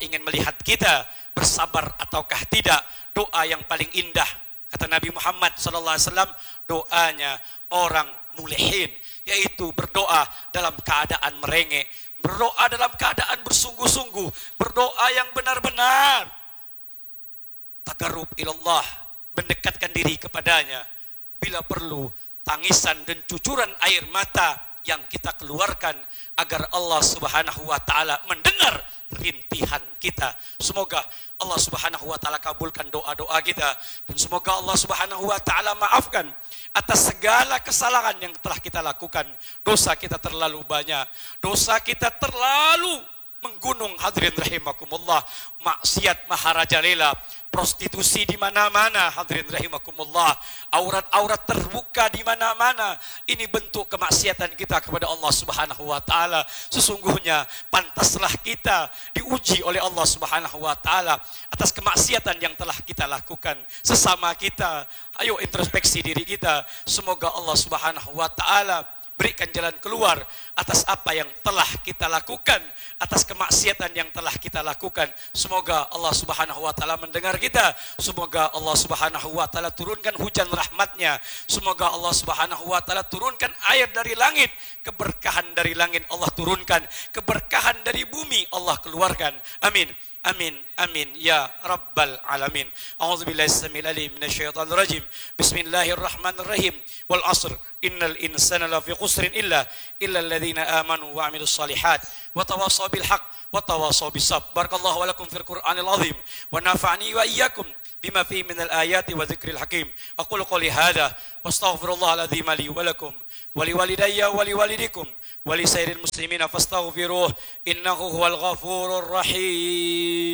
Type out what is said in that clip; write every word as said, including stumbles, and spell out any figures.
ingin melihat kita bersabar ataukah tidak. Doa yang paling indah, kata Nabi Muhammad sallallahu alaihi wasallam, doanya orang mulihin, yaitu berdoa dalam keadaan merengek, berdoa dalam keadaan bersungguh-sungguh, berdoa yang benar-benar tagarrub ilallah, mendekatkan diri kepadanya. Bila perlu, tangisan dan cucuran air mata yang kita keluarkan agar Allah Subhanahu wa taala mendengar rintihan kita. Semoga Allah Subhanahu wa taala kabulkan doa-doa kita, dan semoga Allah Subhanahu wa taala maafkan atas segala kesalahan yang telah kita lakukan. Dosa kita terlalu banyak, dosa kita terlalu menggunung, hadirin rahimakumullah. Maksiat maharajalela, prostitusi di mana-mana, hadirin rahimakumullah. Aurat-aurat terbuka di mana-mana. Ini bentuk kemaksiatan kita kepada Allah Subhanahu wa taala. Sesungguhnya pantaslah kita diuji oleh Allah Subhanahu wa taala atas kemaksiatan yang telah kita lakukan sesama kita. Ayo introspeksi diri kita. Semoga Allah Subhanahu wa taala berikan jalan keluar atas apa yang telah kita lakukan, atas kemaksiatan yang telah kita lakukan. Semoga Allah Subhanahu wa taala mendengar kita. Semoga Allah Subhanahu wa taala turunkan hujan rahmatnya. Semoga Allah Subhanahu wa taala turunkan air dari langit, keberkahan dari langit Allah turunkan, keberkahan dari bumi Allah keluarkan. Amin. Amin, amin, ya Rabbal Alamin. A'udzubillahi as-sami'il alim minasyaitonir rajim. Bismillahirrahmanirrahim. Wal 'ashr, innal insana lafi khusrin illa illa alladhina amanu wa 'amilus shalihat wa tawassaw bil haqq wa tawassaw bis sabr. Barakallahu wa lakum fil Qur'anil 'azim wa nafa'ani wa iyyakum bima fihi minal ayati wa dzikril hakim. Aqulu qouli hadza wastaghfirullahal azim li wa lakum wa liwalidayya wa liwalidikum wa lisairil muslimina fastaghfiruh innahu huwal ghafurur rahim.